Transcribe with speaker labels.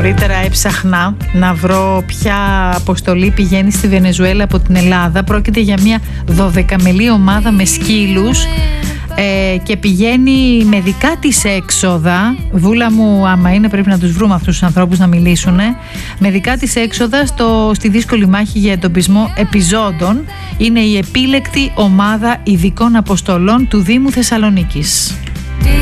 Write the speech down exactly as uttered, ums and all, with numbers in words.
Speaker 1: νωρίτερα έψαχνα να βρω ποια αποστολή πηγαίνει στη Βενεζουέλα από την Ελλάδα. Πρόκειται για μια δωδεκαμελή ομάδα με σκύλους ε, και πηγαίνει με δικά της έξοδα. Βούλα μου, άμα είναι, πρέπει να τους βρούμε αυτούς τους ανθρώπους να μιλήσουν. Με δικά της έξοδα στο, στη δύσκολη μάχη για εντοπισμό επιζώντων. Είναι η επίλεκτη ομάδα ειδικών αποστολών του Δήμου Θεσσαλονίκης.